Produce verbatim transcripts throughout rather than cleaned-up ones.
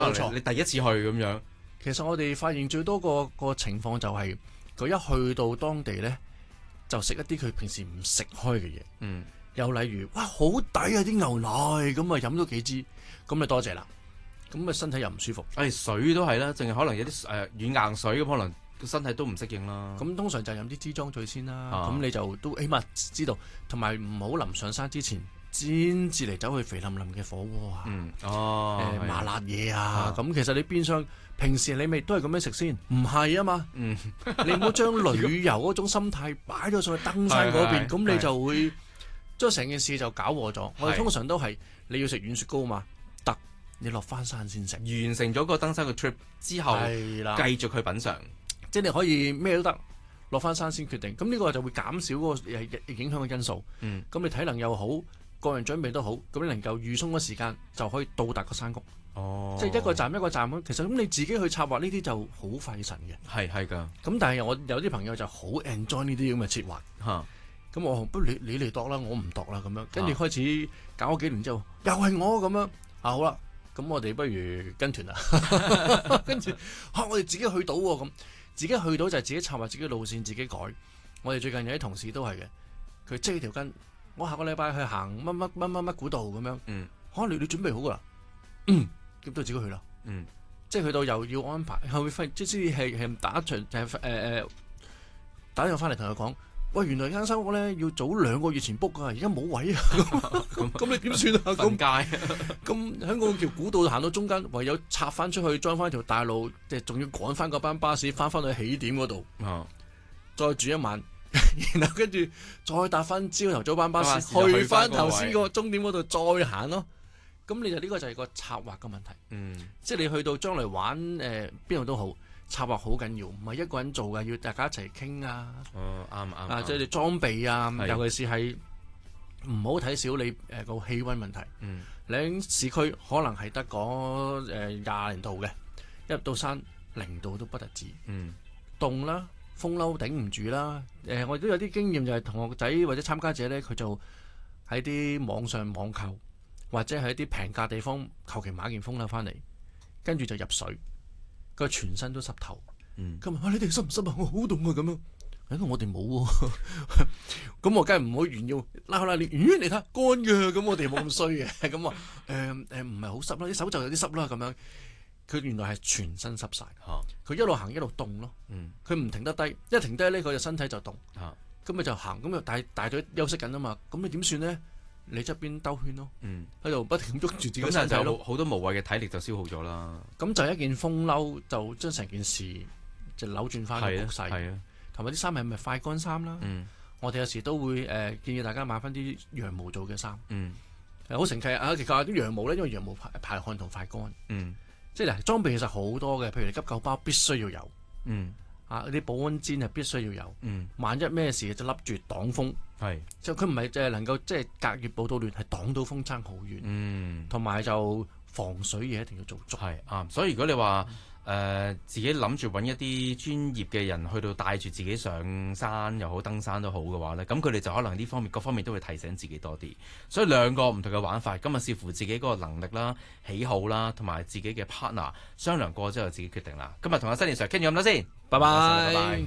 冇錯，你第一次去咁樣。 其實我哋發現最多個個情況就係、是、佢一去到當地咧，就食一啲佢平時唔食開嘅嘢。 嗯， 又例如哇好抵啊啲牛奶，咁啊飲咗幾支，咁咪多謝啦。咁啊身體又唔舒服。 誒、哎、水都係啦，淨係可能有啲誒軟硬水咁，可能個身體都唔適應啦。 咁通常就飲啲支裝水先啦。咁、 啊、 你就都起碼知道，同埋唔好臨上山之前先至嚟走去肥淋淋嘅火鍋啊。 嗯，哦， 誒、呃、麻辣嘢啊。咁、 啊、 其實你變相平時你咪都係咁樣食先，唔係啊嘛。 嗯， 你唔好將旅遊嗰種心態擺咗上去登山嗰邊，咁你就會將成件事就搞禍咗。我哋通常都係你要食軟雪糕嘛，得你落翻山先食。 完成咗個登山嘅 trip 之後， 係啦， 繼續去品嚐， 即係你可以咩都得，落翻山先決定。咁呢個就會減少嗰個影響嘅因素。 嗯，咁你體能又好，個人準備都好，咁你能夠預鬆嘅時間就可以到達個山谷。 哦， 即係一個站一個站咁。其實咁你自己去策劃呢啲就好費神嘅。 係係㗎。 咁但係我有啲朋友就好 enjoy 呢啲咁嘅策劃。 嚇。 咁我不如你你嚟度啦，我唔度啦咁樣。跟住開始搞咗幾年之後，又係我咁樣。啊好啦，咁我哋不如跟團啦。跟住嚇我哋自己去到喎，咁自己去到就係自己策劃自己路線，自己改。我哋最近有啲同事都係嘅，佢織條筋，我下個禮拜去行乜乜乜乜乜古道咁樣。嗯。嚇你你準備好㗎啦？嗯。咁都自己去啦。嗯。即係去到又要安排，後尾即係係係打一場就係誒誒打電話翻嚟同佢講。喂，原來間山屋咧要早兩個月前 book 噶，而家冇位啊！咁你點算啊？ 瞓街咁喺個條古道行到中間，唯有插翻出去，裝翻條大路，即係仲要趕翻嗰班巴士翻翻去起點嗰度， 哦、 再住一晚，然後跟住再搭翻朝頭早班巴士去翻頭先個終點嗰度再行咯。咁你就呢個就係個策劃嘅問題。嗯，即係你去到將來玩誒邊度都好。策劃好緊要，唔係一個人做嘅，要大家一齊傾啊！ 哦，啱啱啊，即係你裝備啊，尤其是係唔好睇少你誒個氣温問題。嗯，你喺市區可能係得嗰誒廿零度嘅，一入到山零度都不得止。嗯，凍啦，風褸頂唔住啦。誒、呃，我都有啲經驗，就係同學仔或者參加者咧，佢就喺啲網上網購，或者喺啲平價地方求其買件風褸翻嚟，跟住就入水。佢全身都濕透，嗯，佢問啊：你哋濕唔濕啊？我好凍啊！咁樣，因為我哋冇喎，咁我梗係唔好炫耀拉拉你，咦？你睇乾嘅，咁我哋冇咁衰嘅，咁話誒誒唔係好濕啦，啲手就有啲濕啦，咁樣。佢原來係全身濕晒，佢、啊、一路行一路凍咯，佢唔、嗯、停得低，一停低咧佢就身體就凍，咁咪、啊、就行，咁又大大隊休息緊啊嘛，咁你點算咧？你側邊兜圈咯，喺度、嗯、不停喐住自己身體咯， 好多無謂嘅體力就消耗咗啦。 咁就一件風褸就將成件事就扭轉翻個局勢，同埋啲衫係咪快乾衫啦？嗯、我哋有時都會誒、呃、建議大家買翻啲羊毛做嘅衫，好、嗯、神奇啊！其實啲羊毛咧，因為羊毛排排汗同快乾，嗯、即係嗱裝備其實好多嘅，譬如你急救包必須要有。嗯啊！啲保溫氈係必須要有，嗯、萬一咩事就笠住擋風，係是就佢唔係淨係能夠即係隔熱保到暖，係擋到風爭好遠，同埋、嗯、就防水嘢一定要做足，係啊！所以如果你話誒、呃、自己諗住揾一啲專業嘅人去到帶住自己上山又好登山都好嘅話咧，咁佢哋就可能呢方面各方面都會提醒自己多啲。所以兩個唔同嘅玩法，今日視乎自己嗰個能力啦、喜好啦，同埋自己嘅 partner 商量過之後自己決定啦。今日同阿Sunny Sir傾咗咁多先。拜拜。拜拜。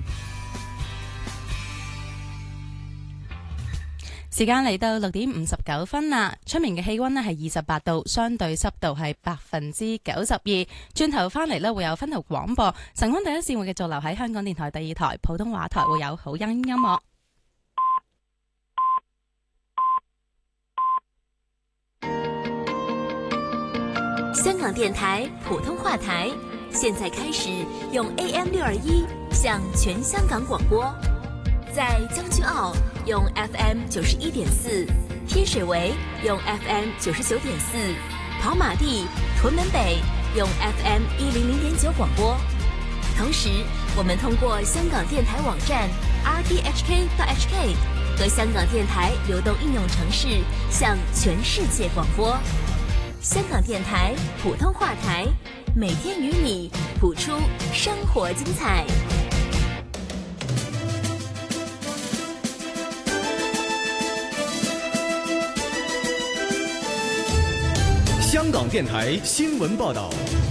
時間嚟到六點五十九分啦，出面嘅氣溫呢係二十八度，相對濕度係百分之九十二。轉頭翻嚟呢會有分頭廣播，晨光第一線會繼續留喺香港電台第二台普通話台，會有好音音樂。 香港電台普通話台，現在開始用 A M 六二一向全香港廣播，在將軍澳用 F M 九十一點四，天水圍用 F M 九十九點四，跑馬地、屯門北用 F M 一零零點九廣播。同時，我們通過香港電台網站 r t h k dot h k 和香港電台流動應用程式向全世界廣播。香港電台普通話台，每天與你譜出生活精彩。 香港電台新聞報道。